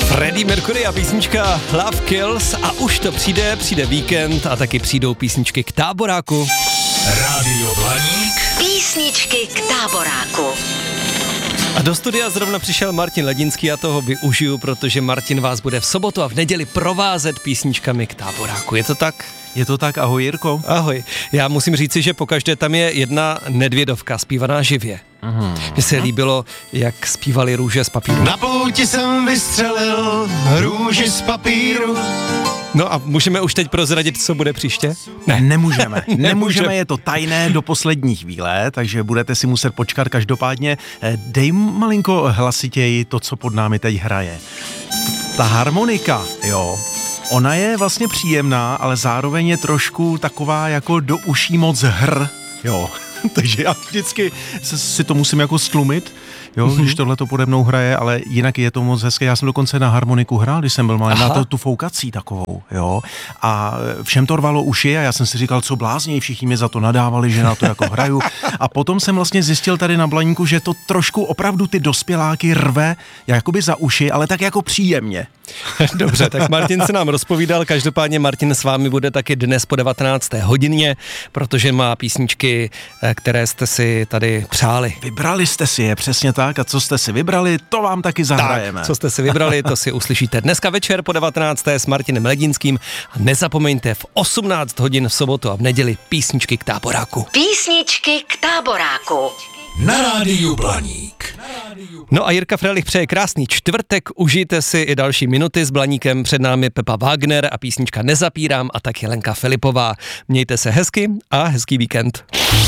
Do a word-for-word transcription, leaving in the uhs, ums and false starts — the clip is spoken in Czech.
Freddie Mercury a písnička Love Kills a už to přijde, přijde víkend a taky přijdou písničky k táboráku. Rádio Blaník. Písničky k táboráku. A do studia zrovna přišel Martin Ledinský a toho využiju, protože Martin vás bude v sobotu a v neděli provázet písničkami k táboráku. Je to tak? Je to tak, ahoj Jirko. Ahoj. Já musím říci, že pokaždé tam je jedna Nedvědovka zpívaná živě. Mně mm. se líbilo, jak zpívali Růže z papíru. Na pouti jsem vystřelil růži z papíru. No a můžeme už teď prozradit, co bude příště? Ne. Nemůžeme. Nemůžeme, je to tajné do poslední chvíle, takže budete si muset počkat. Každopádně dej malinko hlasitěji to, co pod námi teď hraje. Ta harmonika, jo, ona je vlastně příjemná, ale zároveň je trošku taková jako do uší moc hr, jo. Takže já vždycky si to musím jako stlumit, jo, mm-hmm. když tohle to pode mnou hraje, ale jinak je to moc hezké. Já jsem dokonce na harmoniku hrál, když jsem byl malý, na to, tu foukací takovou, jo. A všem to rvalo uši a já jsem si říkal, co blázněj, všichni mě za to nadávali, že na to jako hraju. A potom jsem vlastně zjistil tady na Blaníku, že to trošku opravdu ty dospěláky rve jakoby za uši, ale tak jako příjemně. Dobře, tak Martin se nám rozpovídal, každopádně Martin s vámi bude taky dnes po devatenácté hodině, protože má písničky, které jste si tady přáli. Vybrali jste si je, přesně tak, a co jste si vybrali, to vám taky zahrajeme. Tak, co jste si vybrali, to si uslyšíte dneska večer po devatenácté s Martinem Ledinským a nezapomeňte v osmnáct hodin v sobotu a v neděli písničky k táboráku. Písničky k táboráku. Na rádiu Blaník. No a Jirka Frelich přeje krásný čtvrtek, užijte si i další minuty s Blaníkem, před námi Pepa Wagner a písnička Nezapírám a tak Jelenka Filipová. Mějte se hezky a hezký víkend.